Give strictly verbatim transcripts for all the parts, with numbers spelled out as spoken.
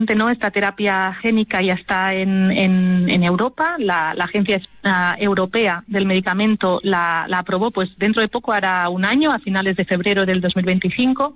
¿no? Esta terapia génica ya está en, en, en Europa. La, la Agencia uh, Europea del Medicamento la, la aprobó pues dentro de poco, hará un año, a finales de febrero del dos mil veinticinco.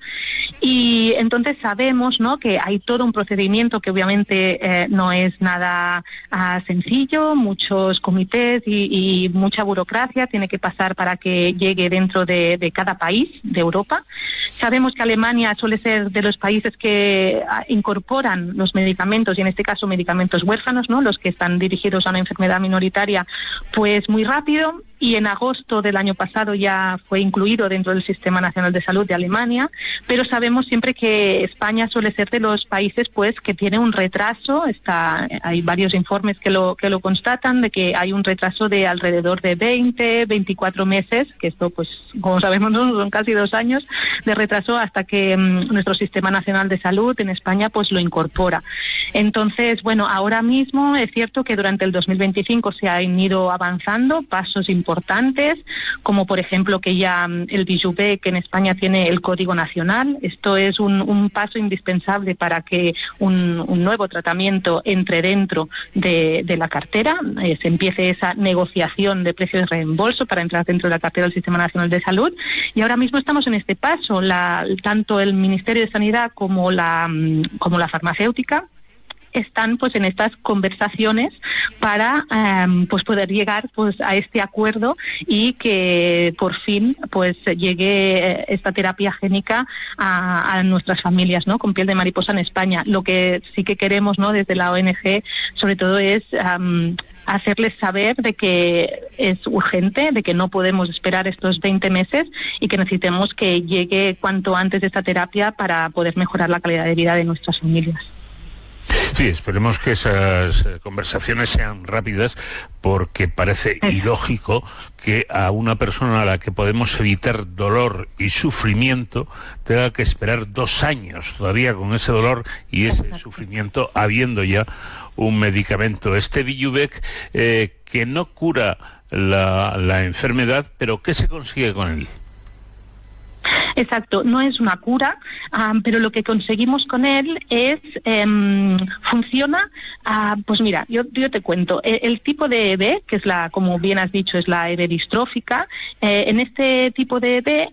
Y entonces sabemos, ¿no?, que hay todo un procedimiento que obviamente eh, no es nada uh, sencillo, muchos comités y, y mucha burocracia tiene que pasar para que llegue dentro de, de cada país de Europa. Sabemos que Alemania suele ser de los países que incorporan los medicamentos, y en este caso medicamentos huérfanos, ¿no?, los que están dirigidos a una enfermedad minoritaria, pues muy rápido. Y en agosto del año pasado ya fue incluido dentro del Sistema Nacional de Salud de Alemania, pero sabemos siempre que España suele ser de los países pues que tiene un retraso. Está, hay varios informes que lo que lo constatan, de que hay un retraso de alrededor de veinte, veinticuatro meses, que esto pues como sabemos no son casi dos años de retraso hasta que um, nuestro Sistema Nacional de Salud en España pues lo incorpora. Entonces, bueno, ahora mismo es cierto que durante el dos mil veinticinco se han ido avanzando pasos importantes importantes, como por ejemplo que ya el Bijubec en España tiene el Código Nacional. Esto es un, un paso indispensable para que un, un nuevo tratamiento entre dentro de, de la cartera, eh, se empiece esa negociación de precios de reembolso para entrar dentro de la cartera del Sistema Nacional de Salud. Y ahora mismo estamos en este paso, la, tanto el Ministerio de Sanidad como la, como la farmacéutica están pues en estas conversaciones para um, pues poder llegar pues a este acuerdo y que por fin pues llegue esta terapia génica a, a nuestras familias, ¿no?, con piel de mariposa en España. Lo que sí que queremos, ¿no?, desde la O N G sobre todo es um, hacerles saber de que es urgente, de que no podemos esperar estos veinte meses y que necesitamos que llegue cuanto antes esta terapia para poder mejorar la calidad de vida de nuestras familias. Sí, esperemos que esas conversaciones sean rápidas, porque parece ilógico que a una persona a la que podemos evitar dolor y sufrimiento tenga que esperar dos años todavía con ese dolor y ese sufrimiento, habiendo ya un medicamento, este Bijubec, eh, que no cura la, la enfermedad, pero ¿qué se consigue con él? Exacto, no es una cura, um, pero lo que conseguimos con él es, um, funciona, uh, pues mira, yo, yo te cuento, el, el tipo de E B, que es la, como bien has dicho, es la E B distrófica, eh, en este tipo de E B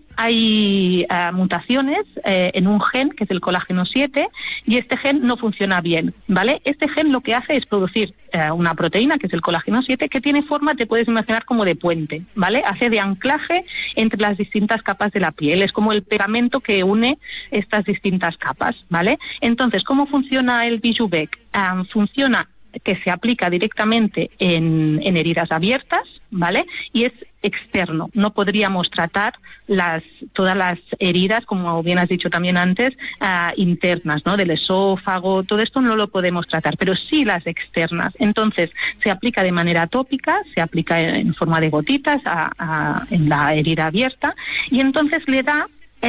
hay uh, mutaciones eh, en un gen, que es el colágeno siete, y este gen no funciona bien, ¿vale? Este gen lo que hace es producir uh, una proteína, que es el colágeno siete, que tiene forma, te puedes imaginar, como de puente, ¿vale? Hace de anclaje entre las distintas capas de la piel, es como el pegamento que une estas distintas capas, ¿vale? Entonces, ¿cómo funciona el Bijubec? Um, funciona que se aplica directamente en, en heridas abiertas, ¿vale? Y es externo. No podríamos tratar las todas las heridas, como bien has dicho también antes, uh, internas, ¿no?, del esófago. Todo esto no lo podemos tratar, pero sí las externas. Entonces, se aplica de manera tópica, se aplica en forma de gotitas a, a, en la herida abierta, y entonces le da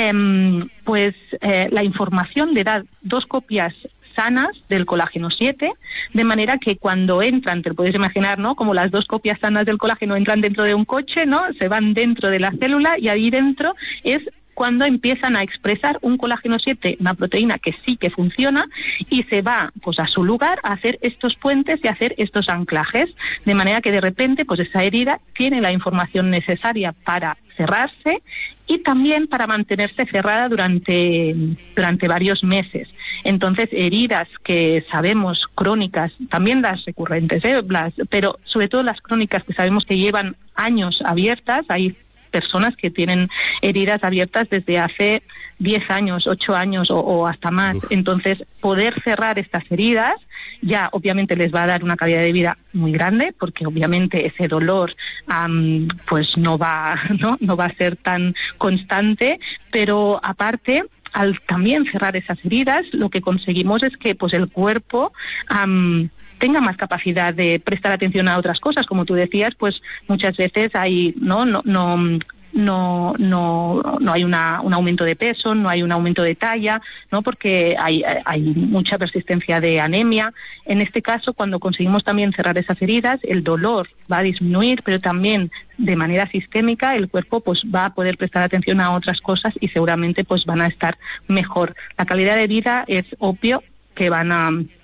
eh, pues eh, la información, le da dos copias sanas del colágeno siete, de manera que cuando entran, te lo puedes imaginar, ¿no?, como las dos copias sanas del colágeno entran dentro de un coche, ¿no?, se van dentro de la célula, y ahí dentro es cuando empiezan a expresar un colágeno siete, una proteína que sí que funciona, y se va pues a su lugar a hacer estos puentes y a hacer estos anclajes, de manera que de repente pues esa herida tiene la información necesaria para cerrarse y también para mantenerse cerrada durante, durante varios meses. Entonces, heridas que sabemos crónicas, también las recurrentes, ¿eh? las, pero sobre todo las crónicas que sabemos que llevan años abiertas, hay personas que tienen heridas abiertas desde hace diez años, ocho años o, o hasta más. Uf. Entonces, poder cerrar estas heridas ya obviamente les va a dar una calidad de vida muy grande, porque obviamente ese dolor um, pues no va, ¿no? no va a ser tan constante, pero aparte, al también cerrar esas heridas, lo que conseguimos es que pues el cuerpo um, tenga más capacidad de prestar atención a otras cosas, como tú decías, pues muchas veces hay no no no no no no hay una, un aumento de peso, no hay un aumento de talla, no porque hay hay mucha persistencia de anemia. En este caso, cuando conseguimos también cerrar esas heridas, el dolor va a disminuir, pero también de manera sistémica el cuerpo pues va a poder prestar atención a otras cosas y seguramente pues van a estar mejor. La calidad de vida es obvio que van a